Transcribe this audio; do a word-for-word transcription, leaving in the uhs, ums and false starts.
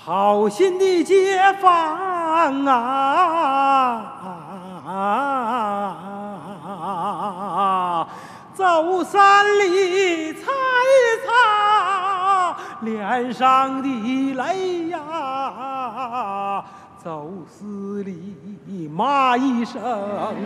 好心的街坊啊，走三里擦一擦脸上的泪呀，走四里骂一声。